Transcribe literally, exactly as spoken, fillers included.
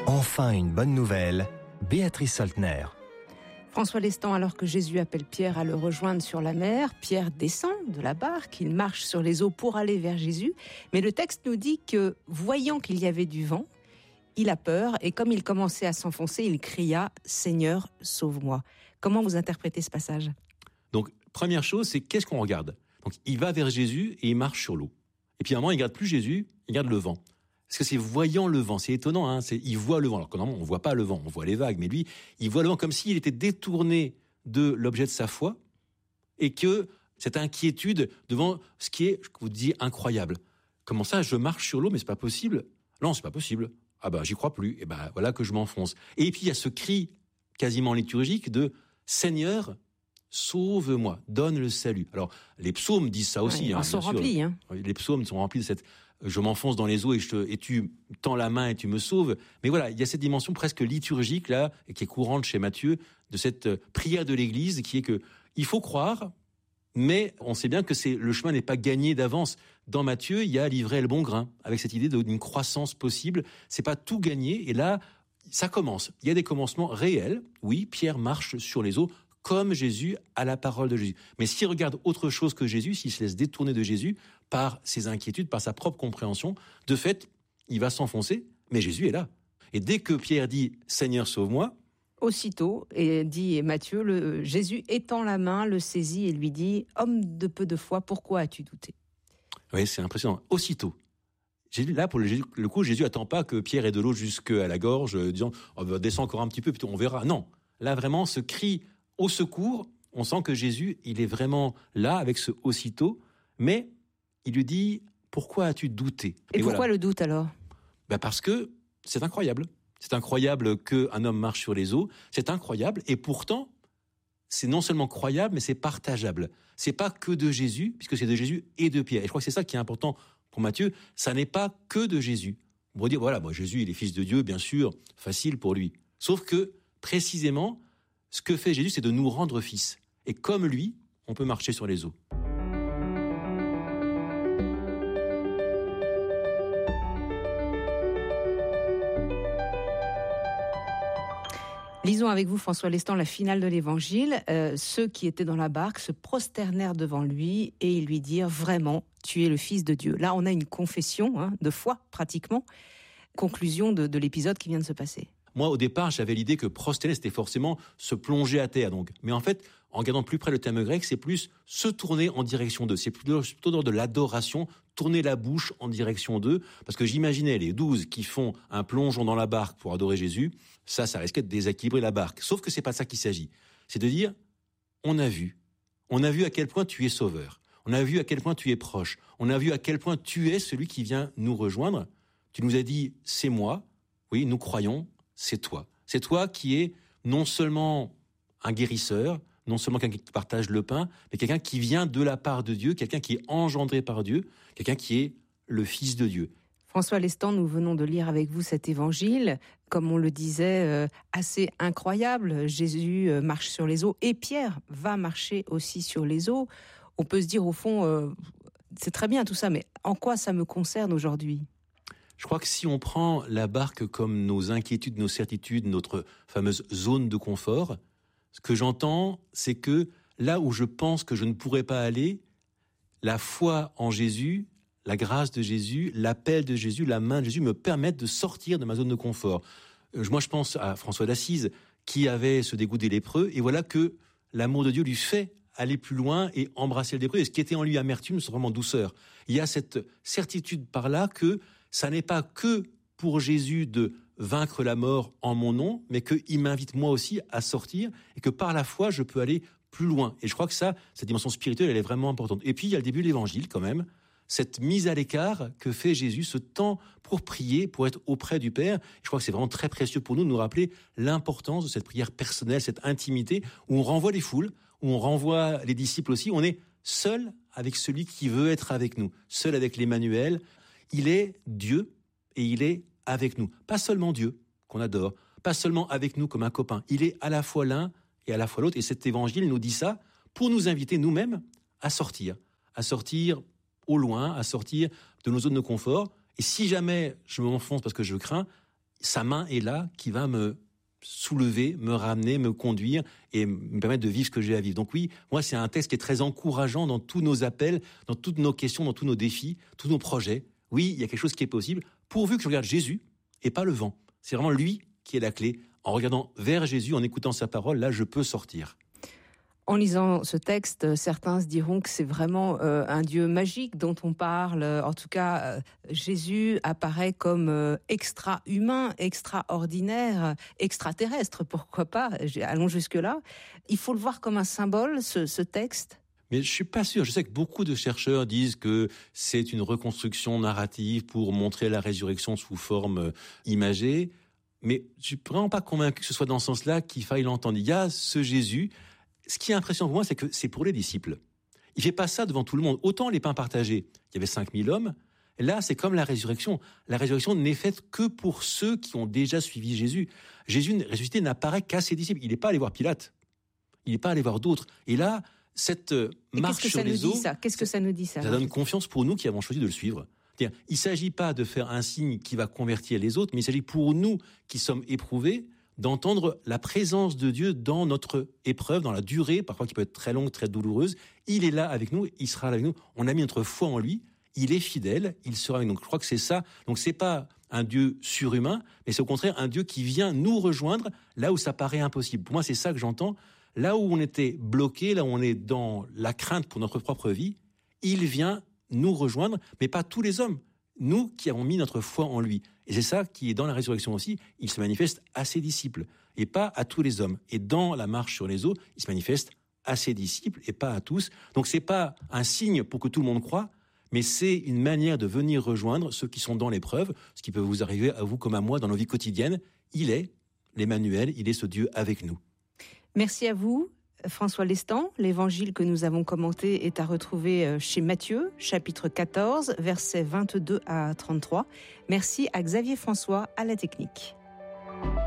Enfin une bonne nouvelle, Béatrice Soltner. François Lestan, alors que Jésus appelle Pierre à le rejoindre sur la mer, Pierre descend de la barque, il marche sur les eaux pour aller vers Jésus. Mais le texte nous dit que, voyant qu'il y avait du vent, il a peur et comme il commençait à s'enfoncer, il cria « Seigneur, sauve-moi ». Comment vous interprétez ce passage ? Donc, première chose, c'est qu'est-ce qu'on regarde ? Donc, il va vers Jésus et il marche sur l'eau. Et puis à un moment, il ne regarde plus Jésus, il regarde le vent. Parce que c'est voyant le vent, c'est étonnant, hein, c'est, il voit le vent. Alors que normalement, on ne voit pas le vent, on voit les vagues, mais lui, il voit le vent comme s'il était détourné de l'objet de sa foi et que cette inquiétude devant ce qui est, je vous dis, incroyable. Comment ça, je marche sur l'eau, mais c'est pas possible ? Non, c'est pas possible. Ah ben, j'y crois plus. Et ben, voilà que je m'enfonce. Et puis, il y a ce cri quasiment liturgique de « Seigneur, sauve-moi, donne le salut ». Alors, les psaumes disent ça aussi. Ouais, hein, ils sont bien remplis. sûr. Hein. Les psaumes sont remplis de cette « je m'enfonce dans les eaux et, je te, et tu tends la main et tu me sauves ». Mais voilà, il y a cette dimension presque liturgique là, et qui est courante chez Matthieu, de cette prière de l'Église qui est que il faut croire, mais on sait bien que c'est le chemin n'est pas gagné d'avance. Dans Matthieu, il y a livré le bon grain, avec cette idée d'une croissance possible. C'est pas tout gagné, et là, ça commence. Il y a des commencements réels. Oui, Pierre marche sur les eaux, comme Jésus à la parole de Jésus. Mais s'il regarde autre chose que Jésus, s'il se laisse détourner de Jésus par ses inquiétudes, par sa propre compréhension, de fait, il va s'enfoncer, mais Jésus est là. Et dès que Pierre dit « Seigneur, sauve-moi », aussitôt, et dit Matthieu, le, Jésus étend la main, le saisit et lui dit « Homme de peu de foi, pourquoi as-tu douté ?» Oui, c'est impressionnant. Aussitôt. Là, pour le, le coup, Jésus attend pas que Pierre ait de l'eau jusqu'à la gorge, disant oh, « Descends encore un petit peu, puis on verra ». Non, là, vraiment, ce cri au secours, on sent que Jésus, il est vraiment là, avec ce « aussitôt », mais il lui dit « Pourquoi as-tu douté ?» Et, et pourquoi voilà. Le doute alors ? Ben parce que c'est incroyable. C'est incroyable qu'un homme marche sur les eaux. C'est incroyable. Et pourtant, c'est non seulement croyable, mais c'est partageable. C'est pas que de Jésus, puisque c'est de Jésus et de Pierre. Et je crois que c'est ça qui est important pour Matthieu. Ça n'est pas que de Jésus. On pourrait dire, voilà, moi, Jésus, il est fils de Dieu, bien sûr, facile pour lui. Sauf que, précisément, ce que fait Jésus, c'est de nous rendre fils. Et comme lui, on peut marcher sur les eaux. Lisons avec vous, François Lestan, la finale de l'Évangile. Euh, ceux qui étaient dans la barque se prosternèrent devant lui et ils lui dirent « Vraiment, tu es le Fils de Dieu ». Là, on a une confession hein, de foi, pratiquement. Conclusion de, de l'épisode qui vient de se passer. Moi, au départ, j'avais l'idée que prosterner, c'était forcément se plonger à terre. Donc, mais en fait, en regardant plus près le terme grec, c'est plus se tourner en direction d'eux. C'est plutôt, plutôt dans de l'adoration, tourner la bouche en direction d'eux. Parce que j'imaginais les douze qui font un plongeon dans la barque pour adorer Jésus. Ça, ça risquait de déséquilibrer la barque. Sauf que c'est pas ça qu'il s'agit. C'est de dire, on a vu. On a vu à quel point tu es sauveur. On a vu à quel point tu es proche. On a vu à quel point tu es celui qui vient nous rejoindre. Tu nous as dit, c'est moi. Oui, nous croyons. C'est toi. C'est toi qui es non seulement un guérisseur, non seulement quelqu'un qui partage le pain, mais quelqu'un qui vient de la part de Dieu, quelqu'un qui est engendré par Dieu, quelqu'un qui est le Fils de Dieu. François Lestan, nous venons de lire avec vous cet évangile, comme on le disait, euh, assez incroyable. Jésus euh, marche sur les eaux et Pierre va marcher aussi sur les eaux. On peut se dire au fond, euh, c'est très bien tout ça, mais en quoi ça me concerne aujourd'hui ? Je crois que si on prend la barque comme nos inquiétudes, nos certitudes, notre fameuse zone de confort, ce que j'entends, c'est que là où je pense que je ne pourrais pas aller, la foi en Jésus, la grâce de Jésus, l'appel de Jésus, la main de Jésus me permettent de sortir de ma zone de confort. Moi, je pense à François d'Assise, qui avait ce dégoût des lépreux, et voilà que l'amour de Dieu lui fait aller plus loin et embrasser le lépreux. Et ce qui était en lui amertume, c'est vraiment douceur. Il y a cette certitude par là que ça n'est pas que pour Jésus de vaincre la mort en mon nom, mais qu'il m'invite moi aussi à sortir et que par la foi, je peux aller plus loin. Et je crois que ça, cette dimension spirituelle, elle est vraiment importante. Et puis, il y a le début de l'évangile quand même, cette mise à l'écart que fait Jésus, ce temps pour prier, pour être auprès du Père. Je crois que c'est vraiment très précieux pour nous de nous rappeler l'importance de cette prière personnelle, cette intimité, où on renvoie les foules, où on renvoie les disciples aussi, on est seul avec celui qui veut être avec nous, seul avec l'Emmanuel. Il est Dieu et il est avec nous. Pas seulement Dieu, qu'on adore, pas seulement avec nous comme un copain. Il est à la fois l'un et à la fois l'autre. Et cet évangile nous dit ça pour nous inviter nous-mêmes à sortir, à sortir au loin, à sortir de nos zones de confort. Et si jamais je m'enfonce parce que je crains, sa main est là qui va me soulever, me ramener, me conduire et me permettre de vivre ce que j'ai à vivre. Donc oui, moi, c'est un texte qui est très encourageant dans tous nos appels, dans toutes nos questions, dans tous nos défis, tous nos projets. Oui, il y a quelque chose qui est possible, pourvu que je regarde Jésus et pas le vent. C'est vraiment lui qui est la clé. En regardant vers Jésus, en écoutant sa parole, là, je peux sortir. En lisant ce texte, certains se diront que c'est vraiment euh, un Dieu magique dont on parle. En tout cas, euh, Jésus apparaît comme euh, extra-humain, extraordinaire, extraterrestre, pourquoi pas, allons jusque-là. Il faut le voir comme un symbole, ce, ce texte. Mais je suis pas sûr. Je sais que beaucoup de chercheurs disent que c'est une reconstruction narrative pour montrer la résurrection sous forme imagée. Mais je suis vraiment pas convaincu que ce soit dans ce sens-là qu'il faille l'entendre. Il y a ce Jésus. Ce qui est impressionnant pour moi, c'est que c'est pour les disciples. Il fait pas ça devant tout le monde. Autant les pains partagés, il y avait cinq mille hommes. Là, c'est comme la résurrection. La résurrection n'est faite que pour ceux qui ont déjà suivi Jésus. Jésus ressuscité n'apparaît qu'à ses disciples. Il n'est pas allé voir Pilate. Il n'est pas allé voir d'autres. Et là, cette Et marche sur les eaux, ça qu'est-ce que ça nous dit ça Ça donne confiance pour nous qui avons choisi de le suivre. C'est-à-dire, il ne s'agit pas de faire un signe qui va convertir les autres, mais il s'agit pour nous qui sommes éprouvés d'entendre la présence de Dieu dans notre épreuve, dans la durée, parfois qui peut être très longue, très douloureuse. Il est là avec nous, il sera là avec nous. On a mis notre foi en lui, il est fidèle, il sera avec nous. Donc je crois que c'est ça. Donc c'est pas un Dieu surhumain, mais c'est au contraire un Dieu qui vient nous rejoindre là où ça paraît impossible. Pour moi, c'est ça que j'entends. Là où on était bloqué, là où on est dans la crainte pour notre propre vie, il vient nous rejoindre, mais pas tous les hommes. Nous qui avons mis notre foi en lui. Et c'est ça qui est dans la résurrection aussi. Il se manifeste à ses disciples et pas à tous les hommes. Et dans la marche sur les eaux, il se manifeste à ses disciples et pas à tous. Donc c'est pas un signe pour que tout le monde croie, mais c'est une manière de venir rejoindre ceux qui sont dans l'épreuve, ce qui peut vous arriver à vous comme à moi dans nos vies quotidiennes. Il est l'Emmanuel, il est ce Dieu avec nous. Merci à vous. François Lestan, l'évangile que nous avons commenté est à retrouver chez Matthieu, chapitre quatorze, versets vingt-deux à trente-trois. Merci à Xavier François à la technique.